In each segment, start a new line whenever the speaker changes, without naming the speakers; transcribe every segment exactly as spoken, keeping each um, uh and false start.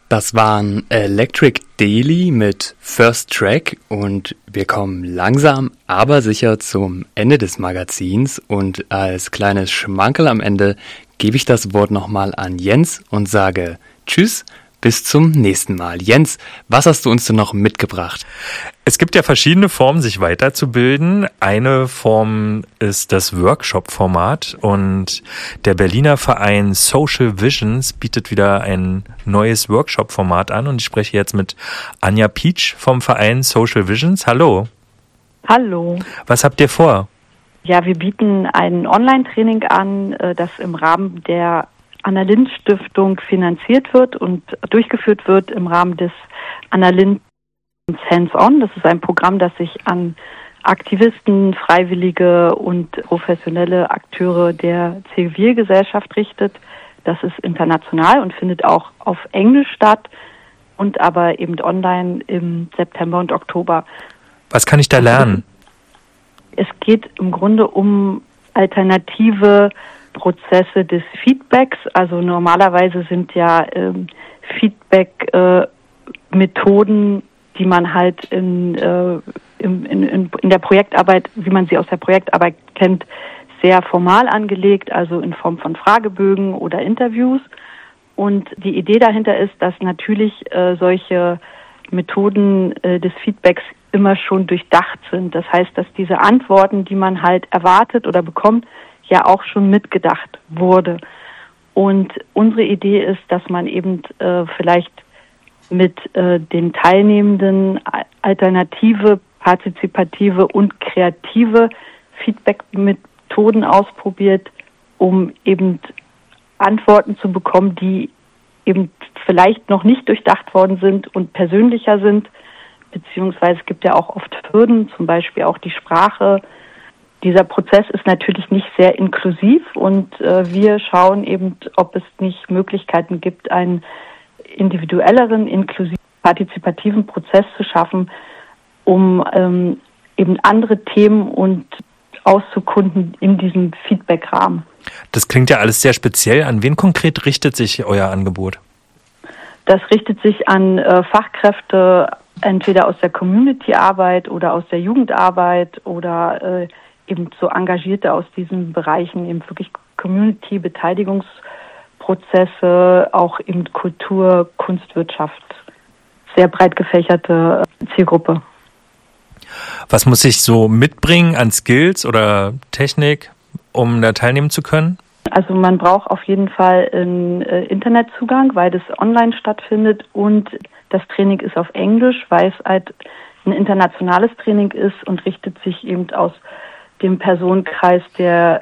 Das waren Electric Daily mit First Track und wir kommen langsam, aber sicher zum Ende des Magazins und als kleines Schmankerl am Ende gebe ich das Wort nochmal an Jens und sage Tschüss, bis zum nächsten Mal. Jens, was hast du uns denn noch mitgebracht?
Es gibt ja verschiedene Formen, sich weiterzubilden. Eine Form ist das Workshop-Format und der Berliner Verein Social Visions bietet wieder ein neues Workshop-Format an und ich spreche jetzt mit Anja Pietsch vom Verein Social Visions. Hallo.
Hallo.
Was habt ihr vor?
Ja, wir bieten ein Online-Training an, das im Rahmen der Anna-Lindh-Stiftung finanziert wird und durchgeführt wird im Rahmen des Anna-Lindh Hands-on. Das ist ein Programm, das sich an Aktivisten, Freiwillige und professionelle Akteure der Zivilgesellschaft richtet. Das ist international und findet auch auf Englisch statt und aber eben online im September und Oktober.
Was kann ich da lernen?
Es geht im Grunde um alternative Prozesse des Feedbacks. Also normalerweise sind ja ähm, Feedback-Methoden, äh, die man halt in, äh, in, in, in der Projektarbeit, wie man sie aus der Projektarbeit kennt, sehr formal angelegt, also in Form von Fragebögen oder Interviews. Und die Idee dahinter ist, dass natürlich äh, solche Methoden äh, des Feedbacks immer schon durchdacht sind. Das heißt, dass diese Antworten, die man halt erwartet oder bekommt, ja auch schon mitgedacht wurde. Und unsere Idee ist, dass man eben äh, vielleicht mit äh, den Teilnehmenden alternative, partizipative und kreative Feedback-Methoden ausprobiert, um eben Antworten zu bekommen, die eben vielleicht noch nicht durchdacht worden sind und persönlicher sind, beziehungsweise es gibt ja auch oft Hürden, zum Beispiel auch die Sprache. Dieser Prozess ist natürlich nicht sehr inklusiv und äh, wir schauen eben, ob es nicht Möglichkeiten gibt, einen individuelleren, inklusiven, partizipativen Prozess zu schaffen, um ähm, eben andere Themen und auszukunden in diesem Feedback-Rahmen.
Das klingt ja alles sehr speziell. An wen konkret richtet sich euer Angebot?
Das richtet sich an äh, Fachkräfte, entweder aus der Community-Arbeit oder aus der Jugendarbeit oder äh, eben so Engagierte aus diesen Bereichen, eben wirklich Community-Beteiligungsprozesse, auch eben Kultur, Kunstwirtschaft, sehr breit gefächerte Zielgruppe.
Was muss ich so mitbringen an Skills oder Technik, um da teilnehmen zu können?
Also man braucht auf jeden Fall einen äh, Internetzugang, weil das online stattfindet und das Training ist auf Englisch, weil es halt ein internationales Training ist und richtet sich eben aus dem Personenkreis der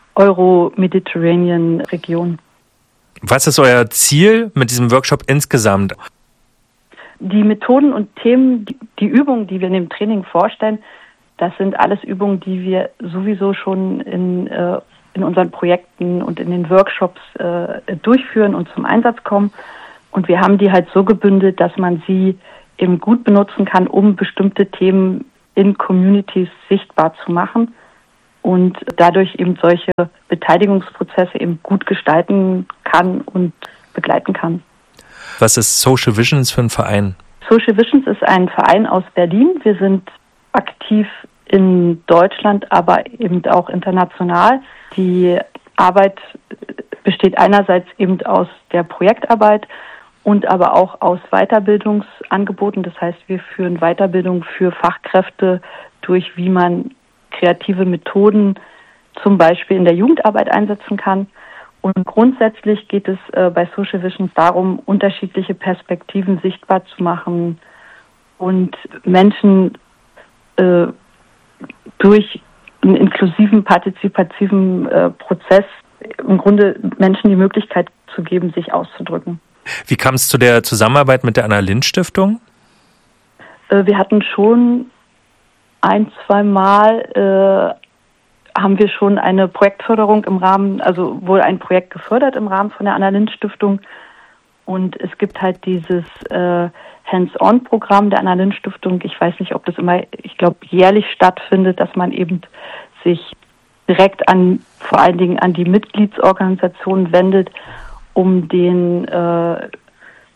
Euro-Mediterranean-Region.
Was ist euer Ziel mit diesem Workshop insgesamt?
Die Methoden und Themen, die Übungen, die wir in dem Training vorstellen, das sind alles Übungen, die wir sowieso schon in, äh, in unseren Projekten und in den Workshops äh, durchführen und zum Einsatz kommen. Und wir haben die halt so gebündelt, dass man sie eben gut benutzen kann, um bestimmte Themen in Communities sichtbar zu machen und dadurch eben solche Beteiligungsprozesse eben gut gestalten kann und begleiten kann.
Was ist Social Visions für ein Verein?
Social Visions ist ein Verein aus Berlin. Wir sind aktiv in Deutschland, aber eben auch international. Die Arbeit besteht einerseits eben aus der Projektarbeit und aber auch aus Weiterbildungsangeboten. Das heißt, wir führen Weiterbildung für Fachkräfte durch, wie man kreative Methoden zum Beispiel in der Jugendarbeit einsetzen kann. Und grundsätzlich geht es äh, bei Social Visions darum, unterschiedliche Perspektiven sichtbar zu machen und Menschen äh, durch einen inklusiven, partizipativen äh, Prozess im Grunde Menschen die Möglichkeit zu geben, sich auszudrücken.
Wie kam es zu der Zusammenarbeit mit der Anna-Lindh-Stiftung?
Äh, wir hatten schon ein, zwei Mal äh, haben wir schon eine Projektförderung im Rahmen, also wurde ein Projekt gefördert im Rahmen von der Anna-Lindh-Stiftung. Und es gibt halt dieses äh, Hands-on-Programm der Anna-Lindh-Stiftung. Ich weiß nicht, ob das immer, ich glaube, jährlich stattfindet, dass man eben sich direkt an, vor allen Dingen an die Mitgliedsorganisationen wendet, um den äh,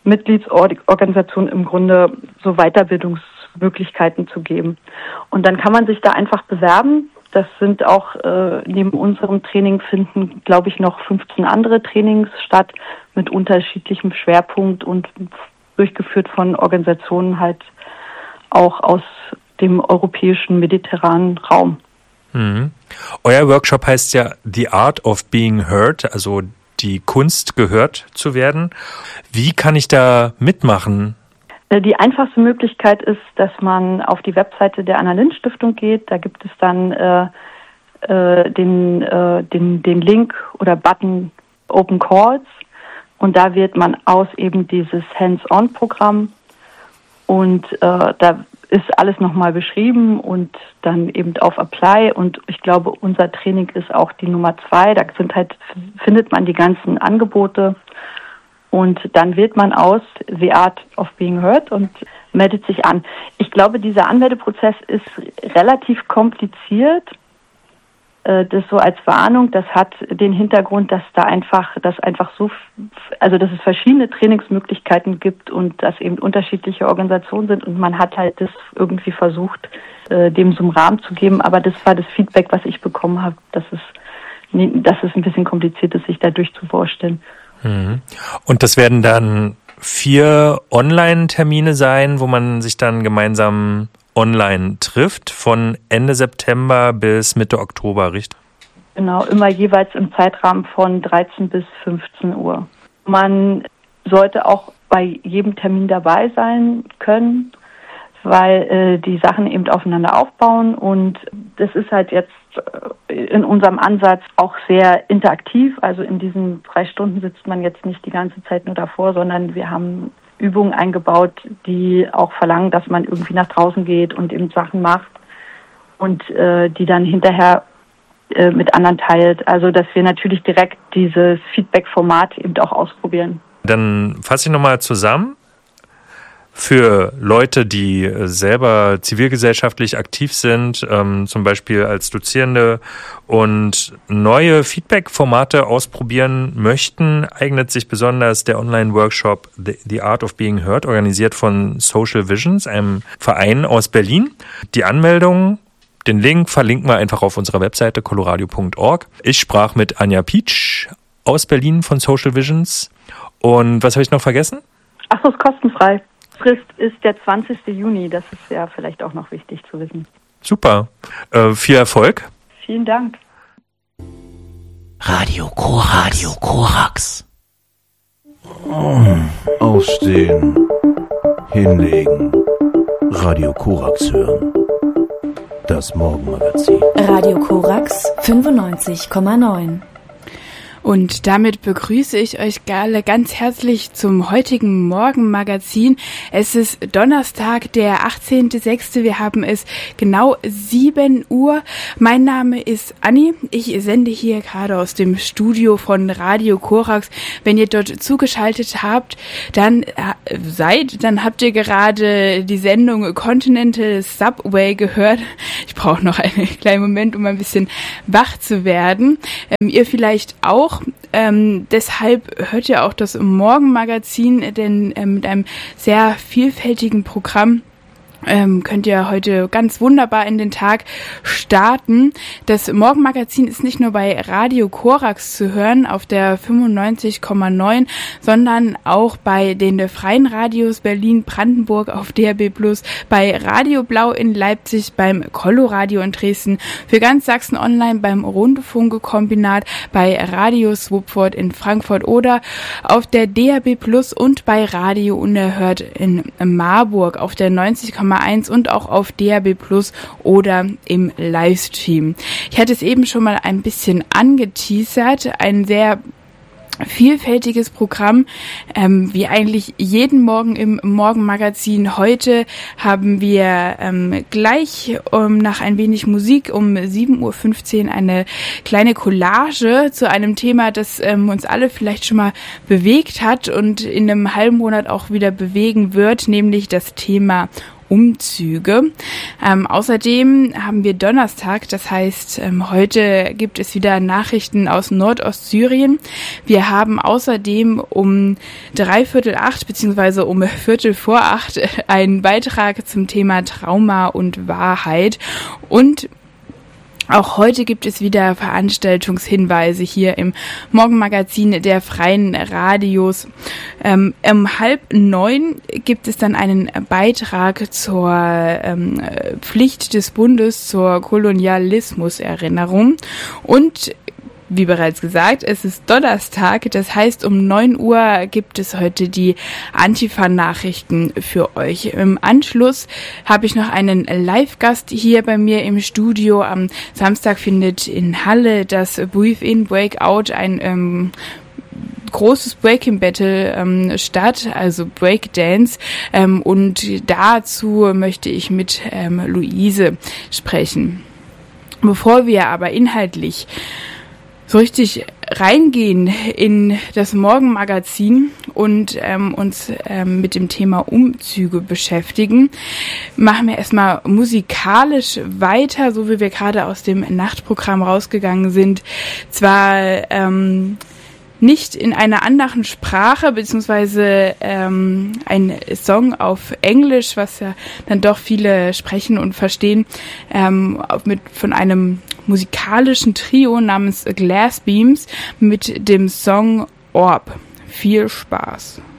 Mitgliedsorganisationen im Grunde so Weiterbildungsmöglichkeiten zu geben. Und dann kann man sich da einfach bewerben. Das sind auch, äh, neben unserem Training finden, glaube ich, noch fünfzehn andere Trainings statt mit unterschiedlichem Schwerpunkt und durchgeführt von Organisationen halt auch aus dem europäischen mediterranen Raum.
Mhm. Euer Workshop heißt ja The Art of Being Heard, also die Kunst, gehört zu werden. Wie kann ich da mitmachen?
Die einfachste Möglichkeit ist, dass man auf die Webseite der Anna-Lindh-Stiftung geht. Da gibt es dann äh, äh, den, äh, den, den Link oder Button Open Calls. Und da wählt man aus eben dieses Hands-on-Programm. Und äh, da ist alles nochmal beschrieben und dann eben auf Apply. Und ich glaube, unser Training ist auch die Nummer zwei. Da sind halt, findet man die ganzen Angebote. Und dann wählt man aus The Art of Being Heard und meldet sich an. Ich glaube, dieser Anmeldeprozess ist relativ kompliziert. Das so als Warnung, das hat den Hintergrund, dass da einfach, dass einfach so, also dass es verschiedene Trainingsmöglichkeiten gibt und dass eben unterschiedliche Organisationen sind und man hat halt das irgendwie versucht, dem so einen Rahmen zu geben. Aber das war das Feedback, was ich bekommen habe, dass es, dass es ein bisschen kompliziert ist, sich da durchzuvorstellen.
Und das werden dann vier Online-Termine sein, wo man sich dann gemeinsam online trifft, von Ende September bis Mitte Oktober, richtig?
Genau, immer jeweils im Zeitrahmen von dreizehn bis fünfzehn Uhr. Man sollte auch bei jedem Termin dabei sein können, weil äh, die Sachen eben aufeinander aufbauen und das ist halt jetzt in unserem Ansatz auch sehr interaktiv. Also in diesen drei Stunden sitzt man jetzt nicht die ganze Zeit nur davor, sondern wir haben Übungen eingebaut, die auch verlangen, dass man irgendwie nach draußen geht und eben Sachen macht und äh, die dann hinterher äh, mit anderen teilt. Also dass wir natürlich direkt dieses Feedback-Format eben auch ausprobieren.
Dann fasse ich nochmal zusammen. Für Leute, die selber zivilgesellschaftlich aktiv sind, ähm, zum Beispiel als Dozierende und neue Feedback-Formate ausprobieren möchten, eignet sich besonders der Online-Workshop The, The Art of Being Heard, organisiert von Social Visions, einem Verein aus Berlin. Die Anmeldung, den Link verlinken wir einfach auf unserer Webseite coloradio punkt org. Ich sprach mit Anja Pietsch aus Berlin von Social Visions. Und was habe ich noch vergessen?
Ach so, ist kostenfrei. Frist ist der zwanzigsten Juni, das ist ja vielleicht auch noch wichtig zu wissen.
Super. Äh, viel Erfolg.
Vielen Dank.
Radio Korax. Radio Korax.
Oh, aufstehen. Hinlegen. Radio Korax hören. Das Morgenmagazin.
Radio Korax fünfundneunzig Komma neun. Und damit begrüße ich euch alle ganz herzlich zum heutigen Morgenmagazin. Es ist Donnerstag, der achtzehnten sechsten Wir haben es genau sieben Uhr. Mein Name ist Anni. Ich sende hier gerade aus dem Studio von Radio Korax. Wenn ihr dort zugeschaltet habt, dann äh, seid, dann habt ihr gerade die Sendung Continental Subway gehört. Ich brauche noch einen kleinen Moment, um ein bisschen wach zu werden. Ähm, ihr vielleicht auch. Ähm, deshalb hört ihr auch das Morgenmagazin, denn ähm, mit einem sehr vielfältigen Programm Ähm, könnt ihr heute ganz wunderbar in den Tag starten. Das Morgenmagazin ist nicht nur bei Radio Korax zu hören auf der fünfundneunzig Komma neun, sondern auch bei den freien Radios Berlin, Brandenburg auf D A B plus, bei Radio Blau in Leipzig, beim Coloradio in Dresden, für ganz Sachsen online beim Rundfunkkombinat, bei Radio Swupford in Frankfurt oder auf der D A B plus und bei Radio Unerhört in Marburg auf der neunzig Komma eins und auch auf D A B plus oder im Livestream. Ich hatte es eben schon mal ein bisschen angeteasert, ein sehr vielfältiges Programm, ähm, wie eigentlich jeden Morgen im Morgenmagazin. Heute haben wir ähm, gleich um, nach ein wenig Musik um sieben Uhr fünfzehn eine kleine Collage zu einem Thema, das ähm, uns alle vielleicht schon mal bewegt hat und in einem halben Monat auch wieder bewegen wird, nämlich das Thema Umzüge. Ähm, außerdem haben wir Donnerstag, das heißt, ähm, heute gibt es wieder Nachrichten aus Nordostsyrien. Wir haben außerdem um dreiviertel acht beziehungsweise um viertel vor acht einen Beitrag zum Thema Trauma und Wahrheit. Und auch heute gibt es wieder Veranstaltungshinweise hier im Morgenmagazin der Freien Radios. Ähm, um halb neun gibt es dann einen Beitrag zur ähm, Pflicht des Bundes zur Kolonialismuserinnerung. Und wie bereits gesagt, es ist Donnerstag, das heißt um neun Uhr gibt es heute die Antifa-Nachrichten für euch. Im Anschluss habe ich noch einen Live-Gast hier bei mir im Studio. Am Samstag findet in Halle das Breathe-In Breakout, ein ähm, großes Breaking Battle ähm, statt, also Breakdance, ähm, und dazu möchte ich mit ähm, Luise sprechen. Bevor wir aber inhaltlich so richtig reingehen in das Morgenmagazin und ähm, uns ähm, mit dem Thema Umzüge beschäftigen, machen wir erstmal musikalisch weiter, so wie wir gerade aus dem Nachtprogramm rausgegangen sind. Zwar ähm, nicht in einer anderen Sprache, beziehungsweise ähm, ein Song auf Englisch, was ja dann doch viele sprechen und verstehen, ähm, mit von einem musikalischen Trio namens Glass Beams mit dem Song Orb. Viel Spaß.